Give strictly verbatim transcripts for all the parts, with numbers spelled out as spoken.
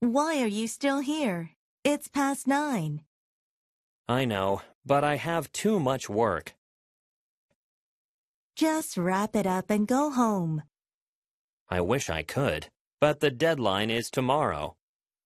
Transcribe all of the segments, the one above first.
Why are you still here? It's past nine. I know, but I have too much work. Just wrap it up and go home. I wish I could, but the deadline is tomorrow.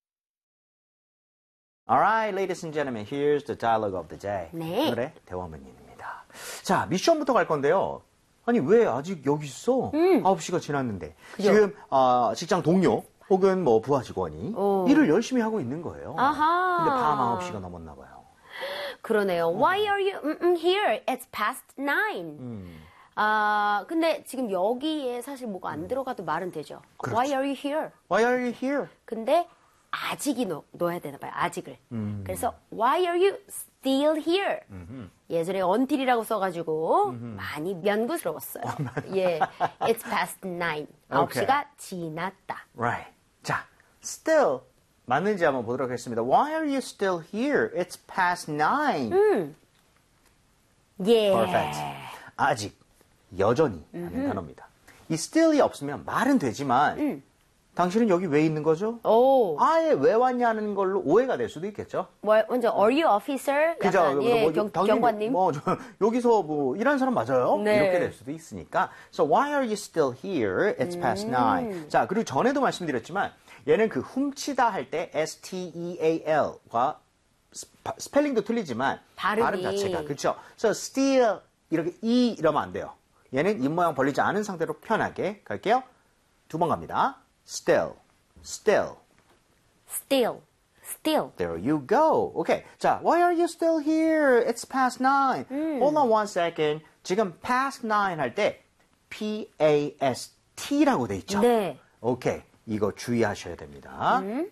All right, ladies and gentlemen, here's the dialogue of the day. 네. 오늘의 대화문입니다. 자, 미션부터 갈 건데요. 아니, 왜 아직 여기 있어? 음. 아홉 시가 지났는데. 그죠? 지금 어, 직장 동료 혹은 뭐 부하 직원이 오. 일을 열심히 하고 있는 거예요. 아하. 근데 밤 아홉 시가 넘었나 봐요. 그러네요. Why are you mm, mm, here? It's past nine. 음. 아, 근데 지금 여기에 사실 뭐가 안 들어가도 말은 되죠. 그렇죠. Why are you here? Why are you here? 근데 아직이 넣, 넣어야 되나 봐요. 아직을. 음. 그래서 Why are you still here? 음흠. 예전에 until이라고 써가지고 많이 면구스러웠어요. 예, It's past nine. 아홉 시가 지났다. Right. 자, still 맞는지 한번 보도록 하겠습니다. Why are you still here? It's past nine. 음. 예. Perfect. 아직, 여전히 하는 단어입니다. 이 still이 없으면 말은 되지만 음. 당신은 여기 왜 있는 거죠? 오. 아예 왜 왔냐는 걸로 오해가 될 수도 있겠죠. 뭐, 먼저 are you officer? 그죠? 약간, 예, 뭐, 경, 당연히 경관님. 뭐, 저, 여기서 뭐 일하는 사람 맞아요? 네. 이렇게 될 수도 있으니까. So why are you still here? It's past 음. nine. 자, 그리고 전에도 말씀드렸지만 얘는 그 훔치다 할 때 S-T-E-A-L과 스펠링도 틀리지만 발음이. 발음 자체가 그렇죠. So steal 이렇게 E 이러면 안 돼요. 얘는 입 모양 벌리지 않은 상태로 편하게 갈게요. 두 번 갑니다. Still, still. Still. Still. There you go. Okay. 자, why are you still here? It's past nine. 음. Hold on one second. 지금 past nine 할 때 P-A-S-T라고 돼 있죠? 네. 오케이. 이거 주의하셔야 됩니다. 음.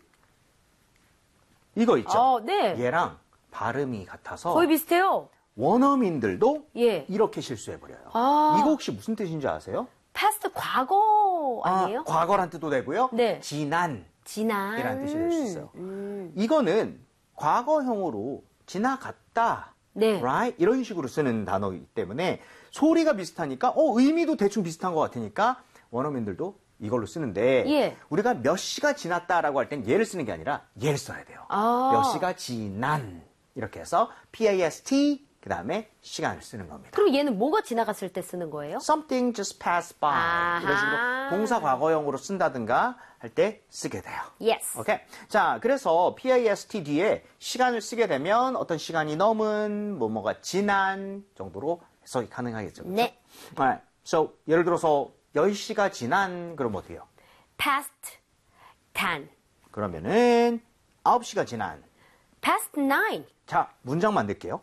이거 있죠? 어, 네. 얘랑 발음이 같아서 거의 비슷해요. 원어민들도 예. 이렇게 실수해버려요. 아. 이거 혹시 무슨 뜻인지 아세요? past 과거 아니에요? 아, 과거란 뜻도 되고요. 네. 지난. 지난. 이라는 뜻이 될 수 있어요. 음. 이거는 과거형으로 지나갔다. 네. Right? 이런 식으로 쓰는 단어이기 때문에 소리가 비슷하니까 어 의미도 대충 비슷한 것 같으니까 원어민들도 이걸로 쓰는데 예. 우리가 몇 시가 지났다라고 할 땐 얘를 쓰는 게 아니라 얘를 써야 돼요. 아. 몇 시가 지난 이렇게 해서 P-A-S-T 그 다음에 시간을 쓰는 겁니다. 그럼 얘는 뭐가 지나갔을 때 쓰는 거예요? Something just passed by 아하. 이런 식으로 동사 과거형으로 쓴다든가 할 때 쓰게 돼요. Yes. 오케이. 자, 그래서 P-A-S-T 뒤에 시간을 쓰게 되면 어떤 시간이 넘은, 뭐뭐가 지난 정도로 해석이 가능하겠죠. 그렇죠? 네. Alright. So, 예를 들어서 열 시가 지난, 그럼 어떻게 해요? past ten. 그러면은 아홉 시가 지난. past nine. 자, 문장 만들게요.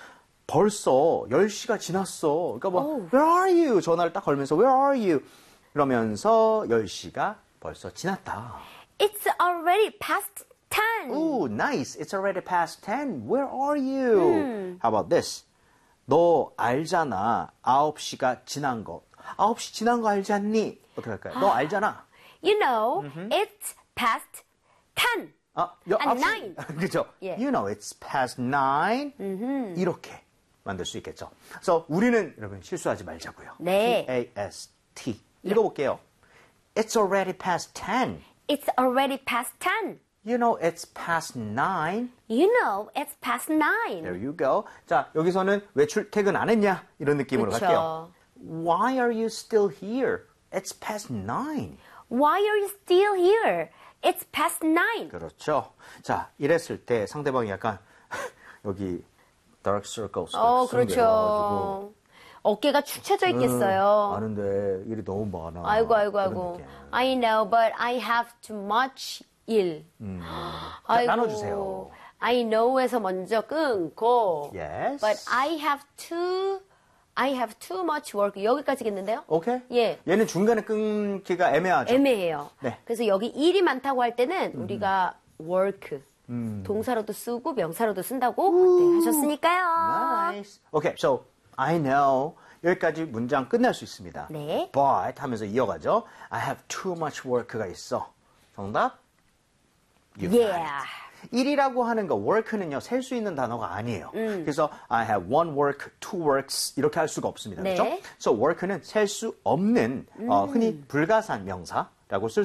벌써 열 시가 지났어. 그러니까 뭐, 오. Where are you? 전화를 딱 걸면서 Where are you? 그러면서 열 시가 벌써 지났다. It's already past ten. Ooh, nice. It's already past ten. Where are you? 음. How about this? 너 알잖아. 아홉 시가 지난 거. 아홉 시 지난 거 알지 않니? 어떻게 할까요? 너 알잖아. You know, it's past ten. 아, 여, And 아홉 시- nine. 그죠? 예. You know, it's past nine. 이렇게 만들 수 있겠죠. 그래서 우리는 여러분 실수하지 말자고요. 네. P-A-S-T. 읽어볼게요. It's already past ten. It's already past ten. You know, it's past nine. You know, it's past nine. There you go. 자, 여기서는 왜 출퇴근 안 했냐? 이런 느낌으로 그쵸. 갈게요. Why are you still here? It's past nine. Why are you still here? It's past nine. 그렇죠. 자, 이랬을 때 상대방이 약간 여기 dark circles 어, 그렇죠. 어깨가 축 처져 있겠어요. 아는데 일이 너무 많아. 아이고, 아이고, 그런 아이고. 느낌. I know, but I have too much 일. 음. 아이고. 자, 나눠주세요. I know에서 먼저 끊고. Yes. But I have too, I have too much work. 여기까지겠는데요? 오케이. 예. 얘는 중간에 끊기가 애매하죠. 애매해요. 네. 그래서 여기 일이 많다고 할 때는 우리가 work. 동사로도 쓰고 명사로도 쓴다고 그때 하셨으니까요. Nice. Okay, so I know. 여기까지 문장 끝낼 수 있습니다. 네. But 하면서 이어가죠. I have too much work가 있어. 정답? You got Yeah. it. 일이라고 하는 거, work는요, 셀 수 있는 단어가 아니에요. 그래서 I have one work, two works 이렇게 할 수가 없습니다. 네. 그렇죠? So work는 셀 수 없는 어, 흔히 불가산 명사라고 쓸